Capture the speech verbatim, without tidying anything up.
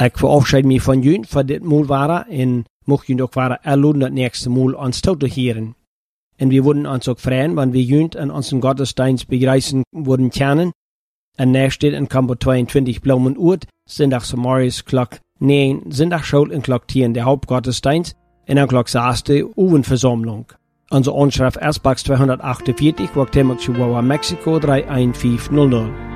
Ik verabschied me van jullie voor dit moel waren en mocht jullie ook waren erloden dat nächste moel ons toe te heren. En we würden uns auch freuen, wenn wir jullie an unseren Gottesdienst begreifen würden kennen. En näher steht in Kampo tweeëntwintig Blaumen-Oert, Sondags morgens klok negen, Sondagsschule en klok tien der Hauptgottesdienst en dan klok zesde Oevenversammlung. Onze Anschrift Ersbachs tweehonderdachtensveertig, Guatemala, Chihuahua, Mexico drei eins fünf null null.